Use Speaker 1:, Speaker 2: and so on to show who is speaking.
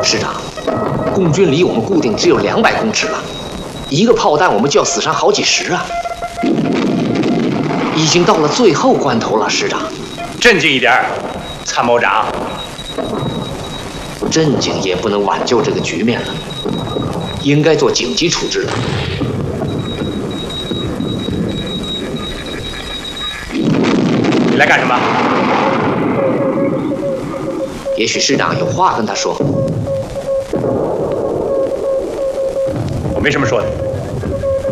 Speaker 1: 师长，共军离我们固定只有200公尺了，一个炮弹我们就要死伤好几十啊！已经到了最后关头了，师长。
Speaker 2: 镇静一点，参谋长。
Speaker 1: 镇静也不能挽救这个局面了，应该做紧急处置了。
Speaker 2: 你来干什么？
Speaker 1: 也许师长有话跟他说。
Speaker 2: 我没什么说的。